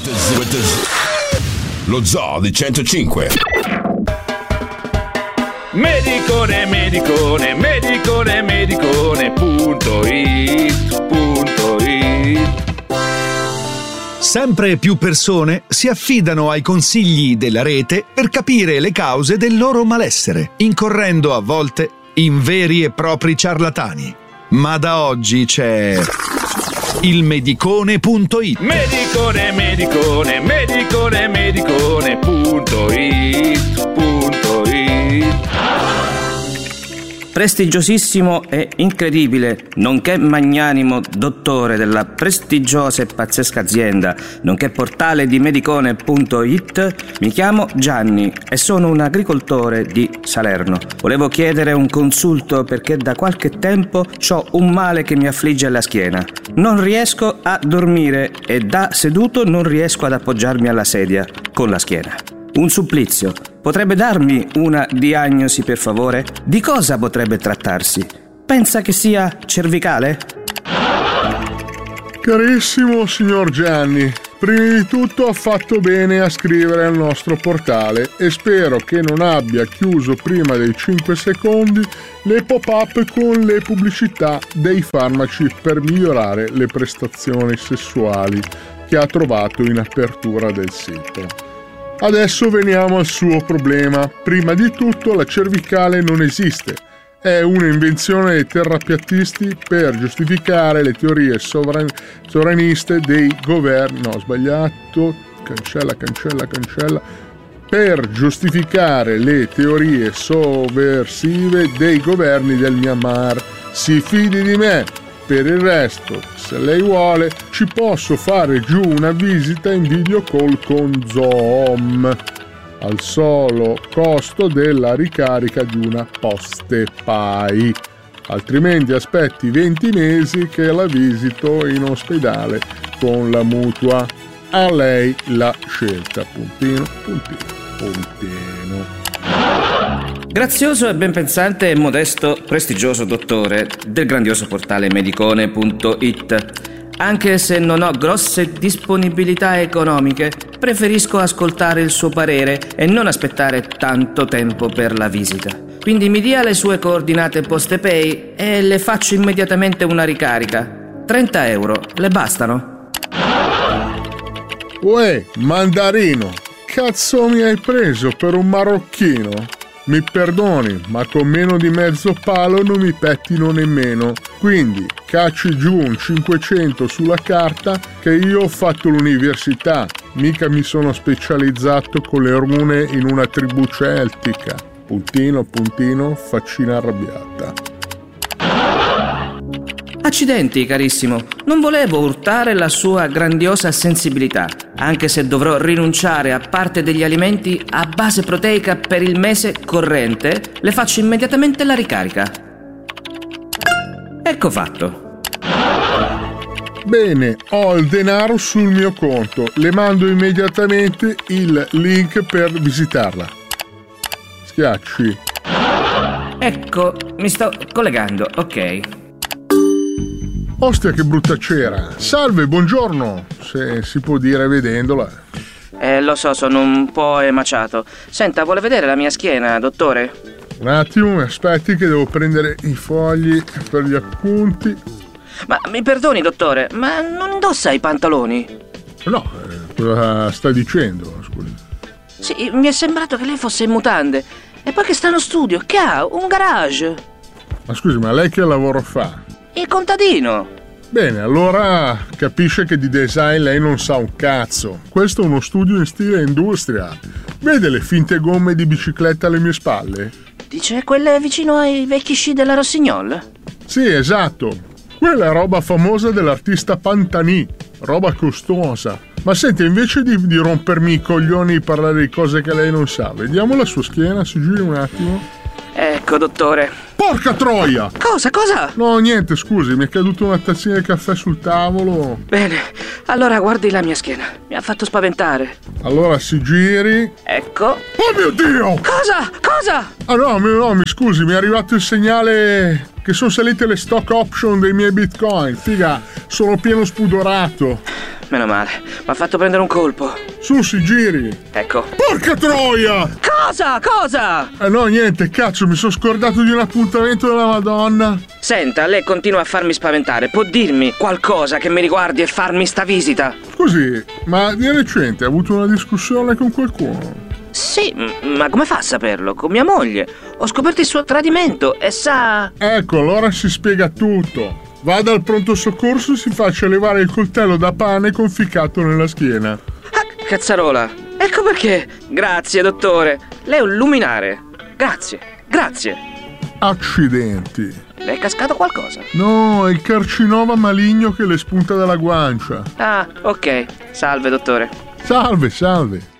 Lo Zoo di 105. Medicone.it. Sempre più persone si affidano ai consigli della rete per capire le cause del loro malessere, incorrendo a volte in veri e propri ciarlatani. Ma da oggi c'è il Medicone.it. Medicone.it. Prestigiosissimo e incredibile, nonché magnanimo dottore della prestigiosa e pazzesca azienda, nonché portale di Medicone.it, mi chiamo Gianni e sono un agricoltore di Salerno. Volevo chiedere un consulto perché da qualche tempo ho un male che mi affligge alla schiena. Non riesco a dormire e da seduto non riesco ad appoggiarmi alla sedia con la schiena. Un supplizio. Potrebbe darmi una diagnosi, per favore? Di cosa potrebbe trattarsi? Pensa che sia cervicale? Carissimo signor Gianni, prima di tutto ha fatto bene a scrivere al nostro portale e spero che non abbia chiuso prima dei 5 secondi le pop-up con le pubblicità dei farmaci per migliorare le prestazioni sessuali che ha trovato in apertura del sito. Adesso veniamo al suo problema. Prima di tutto la cervicale non esiste. È un'invenzione dei terrapiattisti per giustificare le teorie sovraniste dei governi. No, ho sbagliato. Cancella. Per giustificare le teorie sovversive dei governi del Myanmar. Si fidi di me. Per il resto, se lei vuole, ci posso fare giù una visita in video call con Zoom al solo costo della ricarica di una PostePay. Altrimenti aspetti 20 mesi che la visito in ospedale con la mutua. A lei la scelta. Grazioso e ben pensante e modesto prestigioso dottore del grandioso portale Medicone.it. Anche se non ho grosse disponibilità economiche, preferisco ascoltare il suo parere e non aspettare tanto tempo per la visita. Quindi mi dia le sue coordinate PostePay e le faccio immediatamente una ricarica. 30 euro, le bastano? Uè, mandarino, cazzo mi hai preso per un marocchino? Mi perdoni, ma con meno di mezzo palo non mi pettino nemmeno. Quindi cacci giù un 500 sulla carta che io ho fatto l'università. Mica mi sono specializzato con le rune in una tribù celtica. Puntino, faccina arrabbiata. Accidenti, carissimo, non volevo urtare la sua grandiosa sensibilità, anche se dovrò rinunciare a parte degli alimenti a base proteica per il mese corrente, le faccio immediatamente la ricarica. Ecco fatto. Bene, ho il denaro sul mio conto, le mando immediatamente il link per visitarla. Schiacci. Ecco, mi sto collegando, ok. Ostia, che brutta cera. Salve, buongiorno, se si può dire vedendola. Lo so, sono un po' emaciato. Senta, vuole vedere la mia schiena, dottore? Un attimo, mi aspetti che devo prendere i fogli per gli appunti. Ma mi perdoni, dottore, ma non indossa i pantaloni? No, cosa sta dicendo, scusi? Sì, mi è sembrato che lei fosse in mutande. E poi che strano studio, che ha un garage. Ma scusi, ma lei che lavoro fa? Il contadino. Bene, allora capisce che di design lei non sa un cazzo. Questo è uno studio in stile industria. Vede le finte gomme di bicicletta alle mie spalle? Dice quelle vicino ai vecchi sci della Rossignol? Sì, esatto. Quella è roba famosa dell'artista Pantani. Roba costosa. Ma senti, invece di rompermi i coglioni e parlare di cose che lei non sa, vediamo la sua schiena, si giri un attimo. Ecco, dottore. Porca troia! Cosa? No, niente, scusi, mi è caduta una tazzina di caffè sul tavolo. Bene, allora guardi la mia schiena. Mi ha fatto spaventare. Allora si giri. Ecco. Oh mio Dio! Cosa? Ah no, mi scusi, mi è arrivato il segnale che sono salite le stock option dei miei bitcoin. Figa, sono pieno spudorato. meno male. Mi ha fatto prendere un colpo. Su, si giri. Ecco. Porca troia! Cosa? No, niente, cazzo, mi sono scordato di un appuntamento della Madonna. Senta, lei continua a farmi spaventare. Può dirmi qualcosa che mi riguardi e farmi sta visita? Scusi, ma di recente ha avuto una discussione con qualcuno? Sì, ma come fa a saperlo? Con mia moglie. Ho scoperto il suo tradimento e sa... Ecco, allora si spiega tutto. Vada al pronto soccorso e si faccia levare il coltello da pane conficcato nella schiena. Ah, cazzarola. Ecco perché. Grazie, dottore. Lei è un luminare. Grazie. Accidenti. Le è cascato qualcosa? No, è il carcinoma maligno che le spunta dalla guancia. Ah, ok. Salve, dottore. Salve.